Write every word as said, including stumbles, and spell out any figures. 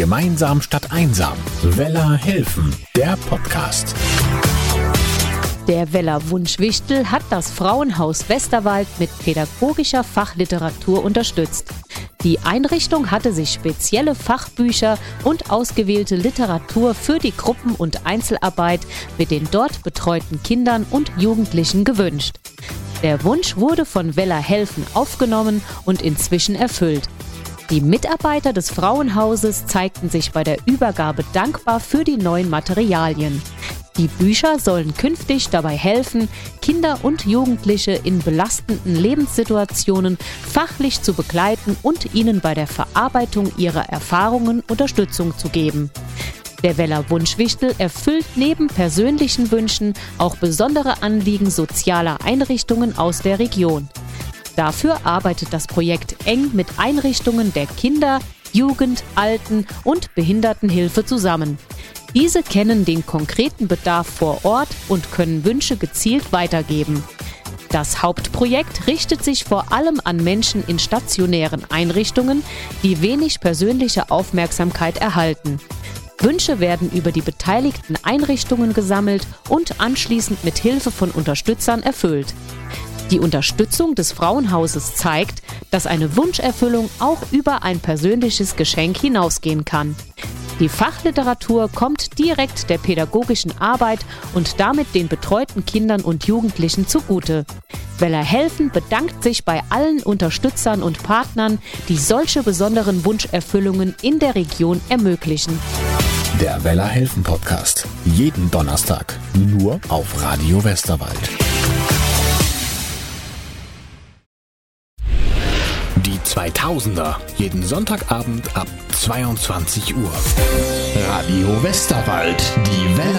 Gemeinsam statt einsam. Weller helfen, der Podcast. Der Weller Wunschwichtel hat das Frauenhaus Westerwald mit pädagogischer Fachliteratur unterstützt. Die Einrichtung hatte sich spezielle Fachbücher und ausgewählte Literatur für die Gruppen- und Einzelarbeit mit den dort betreuten Kindern und Jugendlichen gewünscht. Der Wunsch wurde von Weller helfen aufgenommen und inzwischen erfüllt. Die Mitarbeiter des Frauenhauses zeigten sich bei der Übergabe dankbar für die neuen Materialien. Die Bücher sollen künftig dabei helfen, Kinder und Jugendliche in belastenden Lebenssituationen fachlich zu begleiten und ihnen bei der Verarbeitung ihrer Erfahrungen Unterstützung zu geben. Der Weller Wunschwichtel erfüllt neben persönlichen Wünschen auch besondere Anliegen sozialer Einrichtungen aus der Region. Dafür arbeitet das Projekt eng mit Einrichtungen der Kinder-, Jugend-, Alten- und Behindertenhilfe zusammen. Diese kennen den konkreten Bedarf vor Ort und können Wünsche gezielt weitergeben. Das Hauptprojekt richtet sich vor allem an Menschen in stationären Einrichtungen, die wenig persönliche Aufmerksamkeit erhalten. Wünsche werden über die beteiligten Einrichtungen gesammelt und anschließend mit Hilfe von Unterstützern erfüllt. Die Unterstützung des Frauenhauses zeigt, dass eine Wunscherfüllung auch über ein persönliches Geschenk hinausgehen kann. Die Fachliteratur kommt direkt der pädagogischen Arbeit und damit den betreuten Kindern und Jugendlichen zugute. Weller helfen bedankt sich bei allen Unterstützern und Partnern, die solche besonderen Wunscherfüllungen in der Region ermöglichen. Der Weller helfen Podcast. Jeden Donnerstag. Nur auf Radio Westerwald. Die zweitausender. Jeden Sonntagabend ab zweiundzwanzig Uhr. Radio Westerwald. Die Weller